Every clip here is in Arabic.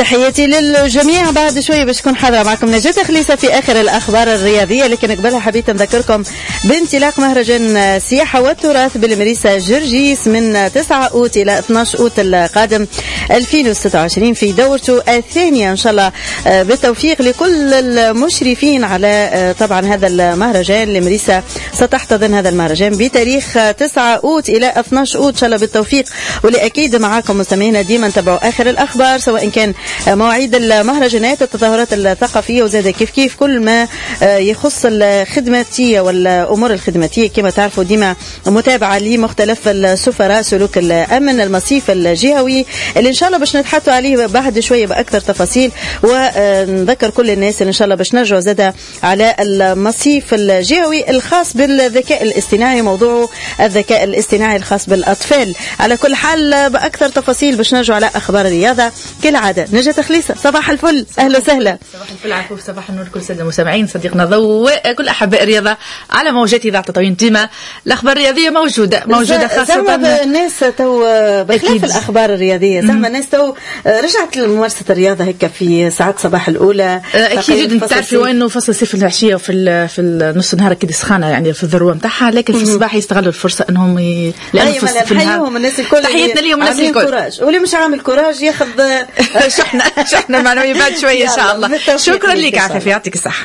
تحياتي للجميع. بعد شوية باش تكون حاضرة معكم نجاة خليصة في آخر الأخبار الرياضية، لكن قبلها حبيت نذكركم بانطلاق مهرجان السياحة والتراث بالمريسة جرجيس من 9 أوت إلى 12 أوت القادم 2026 في دورته الثانية إن شاء الله، بالتوفيق لكل المشرفين على طبعا هذا المهرجان. المريسة ستحتضن هذا المهرجان بتاريخ 9 أوت إلى 12 أوت إن شاء الله بالتوفيق، ولأكيد معاكم مستمعينا ديما تابعوا آخر الأخبار سواء كان مواعيد المهرجانات التظاهرات الثقافية وزاد كيف كل ما يخص الخدماتية والأمور الخدماتية. كما تعرفوا ديما متابعة لمختلف السفراء، سلوك الأمن، المصيف الجهوي اللي إن شاء الله باش نتحدثوا عليه بعد شوية بأكثر تفاصيل، ونذكر كل الناس إن شاء الله باش نرجعوا زاد على المصيف الجهوي الخاص بالذكاء الاصطناعي، موضوع الذكاء الاصطناعي الخاص بالأطفال. على كل حال بأكثر تفاصيل باش نرجعوا على أخبار الرياضة كالعادة. نجاة خليصة صباح الفل، أهلا وسهلا. صباح الفل عفوف، صباح النور كل سادة المستمعين، صديقنا ضوء كل أحباء الرياضة على موجات إذاعة تطوين ديما. الأخبار الرياضية موجودة خاصة الناس تو بخلاف الأخبار الرياضية، زعما الناس تو رجعت لممارسة الرياضة هيك في ساعات صباح الأولى. أكيد أنت تعرفوا أنه فصل الصيف العشية وفي النص النهار كده سخانة يعني في الذروة متاعها، لكن في الصباح يستغلوا الفرصة أنهم لأنه في النهار الناس الكل تحياتنا ليهم الناس الكل، واللي مش عامل كوراج ياخذ شحنة معنوية بعد شوية إن شاء الله. شكرا لك عافية، يعطيك الصحة.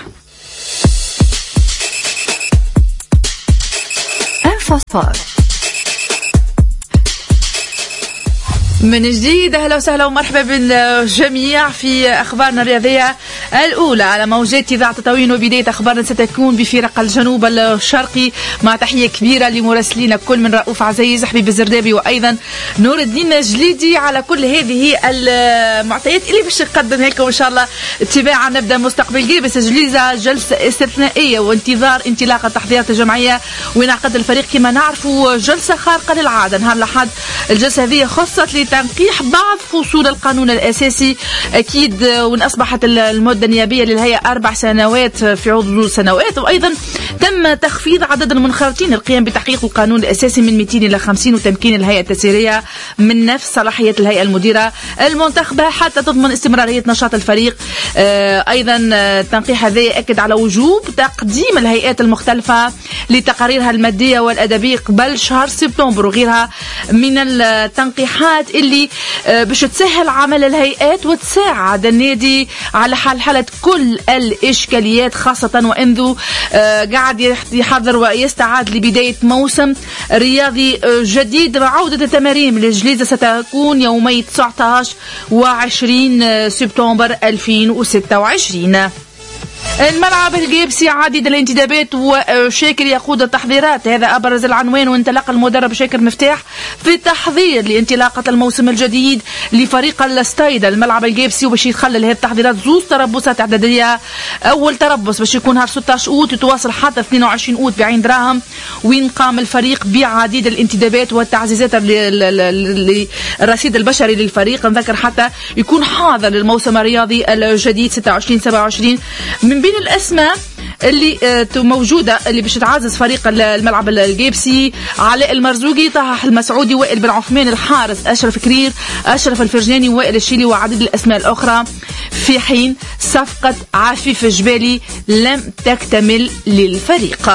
من جديد أهلا وسهلا ومرحبا بالجميع في أخبارنا الرياضية الأولى على موجات إذاعة تطوين. وبداية أخبارنا ستكون بفرق الجنوب الشرقي مع تحية كبيرة لمراسلين كل من رؤوف عزيز، حبيب الزردابي، وأيضا نور الدين جليدي على كل هذه المعطيات اللي باش نقدمها لكم إن شاء الله. اتباعا نبدأ مستقبل قريب بتسجيل جلسة استثنائية وانتظار انطلاق التحضيرات الجمعية، وينعقد الفريق كما نعرفوا جلسة خارقة للعادة نهار الأحد. الجلسة هذه خصت تنقيح بعض فصول القانون الأساسي أكيد، وإن أصبحت المدة النيابية للهيئة 4 سنوات في عوض سنوات، وأيضا تم تخفيض عدد المنخرطين القيام بتحقيق القانون الأساسي من 200 إلى 50، وتمكين الهيئة التسييرية من نفس صلاحية الهيئة المديرة المنتخبة حتى تضمن استمرارية نشاط الفريق. أيضا التنقيح هذا يأكد على وجوب تقديم الهيئات المختلفة لتقاريرها المادية والأدبية قبل شهر سبتمبر، وغيرها من التنقيحات اللي باش تسهل عمل الهيئات وتساعد النادي على حل كل الإشكاليات، خاصة وإنذ قاعد يحضر ويستعد لبداية موسم رياضي جديد. عودة التمارين للجليزة ستكون يومي 19 و20 سبتمبر 2026. الملعب الجيبسي عديد الانتدابات وشاكر يقود التحضيرات، هذا أبرز العنوان. وانطلق المدرب شاكر مفتاح في التحضير لانطلاقة الموسم الجديد لفريق الستايدا. الملعب الجيبسي وباش يتخلل هذه التحضيرات زوز تربصات إعدادية. أول تربص باش يكون نهار 16 أوت يتواصل حتى 22 أوت بعين دراهم، وين قام الفريق بعديد الانتدابات والتعزيزات للرصيد البشري للفريق. نذكر حتى يكون حاضر للموسم الرياضي الجديد 26-27. من بين الأسماء اللي موجودة اللي باش تعزز فريق الملعب الجيبسي: علاء المرزوقي، طه المسعودي، وائل بن عثمان، الحارس أشرف كرير، أشرف الفرجاني، وائل الشيلي، وعديد الأسماء الأخرى، في حين صفقة عفيف الجبالي لم تكتمل للفريق.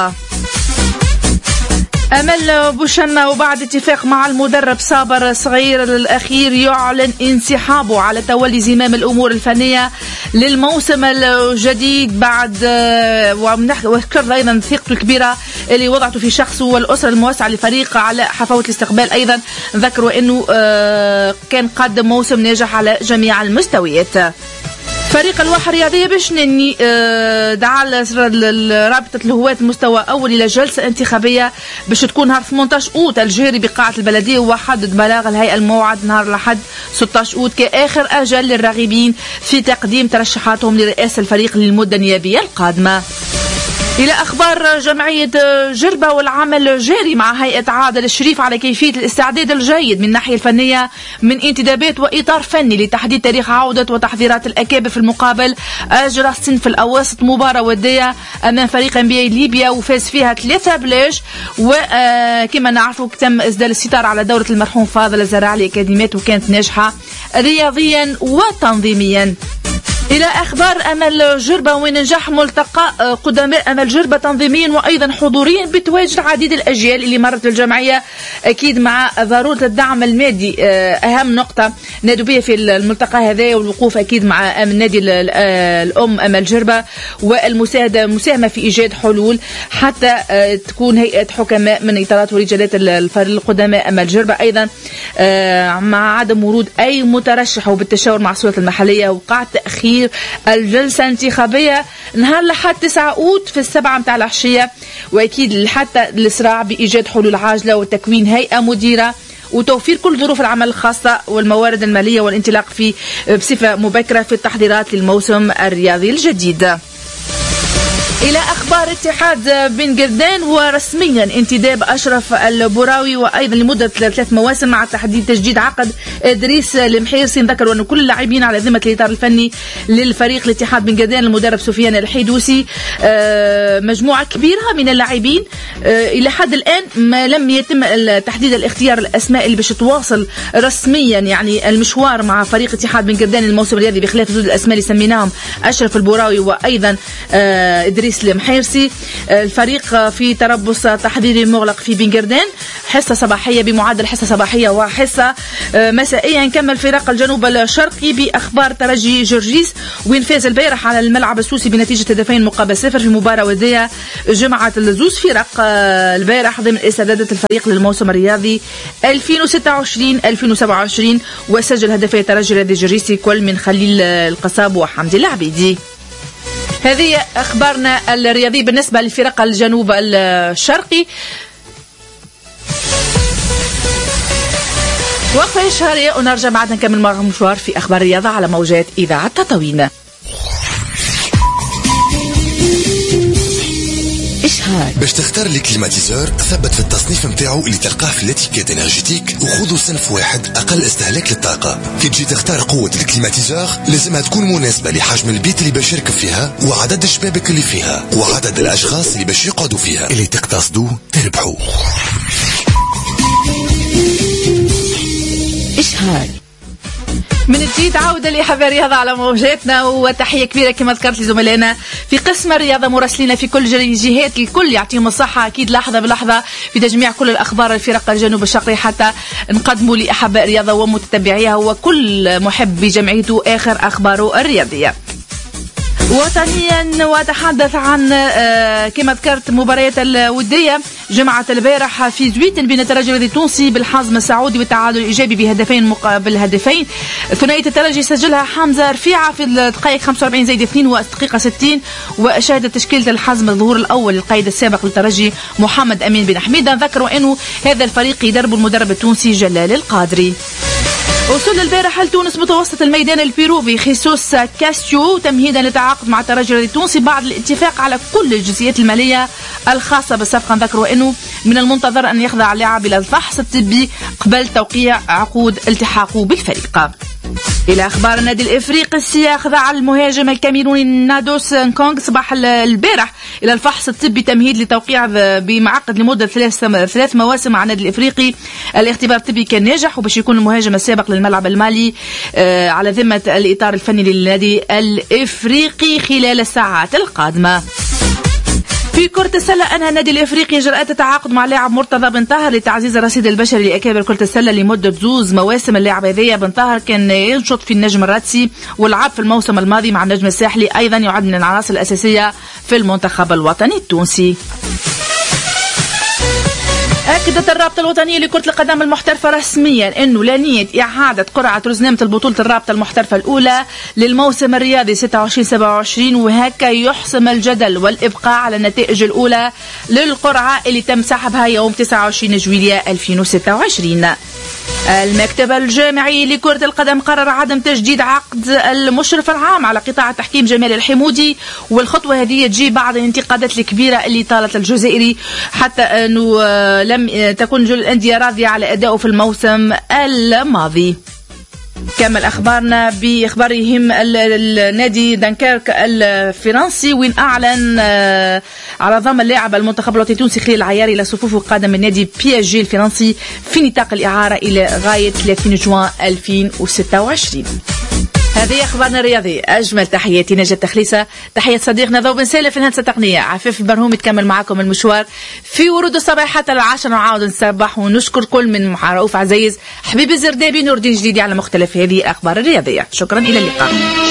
أمل بوشنة وبعد اتفاق مع المدرب صابر صغير الأخير يعلن انسحابه على تولي زمام الأمور الفنية للموسم الجديد بعد وذكر أيضا ثقته الكبيرة اللي وضعته في شخصه والأسرة الموسعة للفريق على حفاوة الاستقبال. أيضا ذكروا أنه كان قدم موسم ناجح على جميع المستويات. فريق الواحة الرياضية باش نني دعا رابطة الهواة مستوى أول إلى جلسة انتخابية باش تكون نهار 18 أوت الجاري بقاعة البلدية، وحدد بلاغ الهيئة الموعد نهار الأحد 16 أوت كآخر أجل للراغبين في تقديم ترشحاتهم لرئاسة الفريق للمدة النيابية القادمة. إلى أخبار جمعية جربة والعمل جاري مع هيئة عادل الشريف على كيفية الاستعداد الجيد من الناحية الفنية من انتدابات وإطار فني لتحديد تاريخ عودة وتحضيرات الأكابر في المقابل. أجرى الصنف الأواسط مباراة ودية أمام فريق NBA ليبيا وفاز فيها 3 بلاش، وكما نعرفوا تم إسدال الستار على دورة المرحوم فاضل الزراعي الأكاديميات وكانت ناجحة رياضيا وتنظيميا. إلى أخبار أمل جربة ونجاح ملتقى قدماء أمل جربة تنظيميا وأيضا حضوريا بتواجد عديد الأجيال اللي مرت الجمعية أكيد مع ضرورة الدعم المادي. أهم نقطة نادوا بها في الملتقى هذا والوقوف أكيد مع النادي الأم أمل جربة والمساهمة في إيجاد حلول حتى تكون هيئة حكماء من إطارات ورجالات القدماء أمل جربة. أيضا مع عدم ورود أي مترشح وبالتشاور مع السلطات المحلية وقع تأخير الجلسة الانتخابية نهار لحد 9 أوت في 7 متاع العشية، وأكيد حتى الإسراع بإيجاد حلول عاجلة وتكوين هيئة مديرة وتوفير كل ظروف العمل الخاصة والموارد المالية والانطلاق بصفة مبكرة في التحضيرات للموسم الرياضي الجديد. إلى أخبار اتحاد بن قردان ورسميا انتداب أشرف البراوي وأيضا لمدة 3 مواسم مع تجديد عقد إدريس المحيرسي. نذكر أن كل اللاعبين على ذمة الإطار الفني للفريق الاتحاد بن قردان المدرب سفيان الحيدوسي. مجموعة كبيرة من اللاعبين إلى حد الآن ما لم يتم تحديد الاختيار الأسماء اللي باش تواصل رسميا يعني المشوار مع فريق اتحاد بن قردان الموسم الرياضي بخلاف وجود الأسماء اللي سميناهم أشرف البراوي وأيضا إدريس المحيرسي. الفريق في تربص تحضيري مغلق في بن قردان، حصة صباحية بمعدل حصة صباحية وحصة مسائية. نكمل فريق الجنوب الشرقي بأخبار ترجي جورجيس وين فاز البارح على الملعب السوسي بنتيجة 2-0 في مباراة ودية جمعت الزوز فرق البارح ضمن استعدادات الفريق للموسم الرياضي 2026-2027 وسجل هدفي ترجي الذي جورجيسي كل من خليل القصاب وحمدي العبيدي. هذه أخبارنا الرياضية بالنسبة لفرق الجنوب الشرقي. وقفة شهرية ونرجع بعد نكمل معكم مشوار في أخبار الرياضة على موجات إذاعة تطاوين. باش تختار لي كليماتيزور ثبت في التصنيف متاعو اللي تلقاه في الاتيكيت انرجيتيك وخذوا صنف واحد اقل استهلاك للطاقه. كي تجي تختار قوه الكليماتيزور لازمها تكون مناسبه لحجم البيت اللي باش يركب فيها وعدد الشبابك اللي فيها وعدد الاشخاص اللي باش يقعدوا فيها. اللي تقتصدوا تربحوا. إشهار من جديد عودة لحبايب الرياضة على موجاتنا وتحية كبيرة كما ذكرت لزملائنا في قسم الرياضة مراسلين في كل جهات. الكل يعطيهم الصحة أكيد لحظة بلحظة في تجميع كل الأخبار الفرق الجنوب الشرقي حتى نقدموا لأحباء الرياضة ومتتبعيها وكل محب بجمعيته آخر أخباره الرياضية. وطنيا وتحدث عن كما ذكرت مباريات الودية جمعت البارح في زويتن بين الترجي التونسي بالحزم السعودي والتعادل الإيجابي بهدفين مقابل هدفين. ثنائية الترجي سجلها حمزة رفيعة في الدقائق 45+2 والدقيقة 60 وشهدت تشكيلة الحزم الظهور الأول للقائد السابق للترجي محمد أمين بن حميدة. ذكروا أنه هذا الفريق يدرب المدرب التونسي جلال القادري. وصل البارح لتونس متوسط الميدان البيروفي خيسوس كاستيو تمهيدا للتعاقد مع الترجي التونسي بعد الاتفاق على كل الجزئيات المالية الخاصة بالصفقة. ذكروا أنه من المنتظر أن يخضع اللاعب إلى الفحص الطبي قبل توقيع عقود التحاقه بالفريق. إلى أخبار النادي الإفريقي السياق خضع المهاجم الكاميروني نادوس نكونغ صباح البارح إلى الفحص الطبي تمهيد لتوقيع بمعقد لمدة 3 مواسم مع النادي الإفريقي. الاختبار الطبي كان ناجح وباش يكون المهاجم السابق للملعب المالي على ذمة الإطار الفني للنادي الإفريقي خلال الساعات القادمة. في كرة السلة أنهى النادي الإفريقي إجراءات التعاقد مع اللاعب مرتضى بن طاهر لتعزيز الرصيد البشري لأكابر كرة السلة لمدة 2 مواسم. اللاعب هذايا بن طاهر كان ينشط في النجم الراتسي ولعب في الموسم الماضي مع النجم الساحلي، أيضا يعد من العناصر الأساسية في المنتخب الوطني التونسي. أكدت الرابطة الوطنية لكرة القدم المحترفة رسميا أنه لا نية إعادة قرعة رزنامة البطولة الرابطة المحترفة الأولى للموسم الرياضي 26-27، وهكا يحسم الجدل والإبقاء على النتائج الأولى للقرعة اللي تم سحبها يوم 29 جويلية 2026. المكتب الجامعي لكرة القدم قرر عدم تجديد عقد المشرف العام على قطاع التحكيم جمال الحمودي، والخطوة هذه تجي بعد الانتقادات الكبيرة اللي طالت الجزائري حتى أنه لم تكن الأندية راضية على أدائه في الموسم الماضي. كمل أخبارنا بإخبار يهم النادي دنكيرك الفرنسي، وين أعلن على ضم اللاعب المنتخب الوطني التونسي خليل العياري إلى صفوفه قادم النادي بي اس جي الفرنسي في نطاق الإعارة إلى غاية 30 جوان 2026. هذه أخبارنا الرياضية. أجمل تحياتي نجاة تخليسة، تحية صديقنا ذو بن سالم في الهندسة التقنية، عفاف البرهومي تكمل معكم المشوار في ورود الصباح حتى 10 نعاود نصبح ونشكر كل من رؤوف عزيز، حبيب الزردابي، نور الدين جديدي على مختلف هذه أخبار الرياضية. شكرا، إلى اللقاء.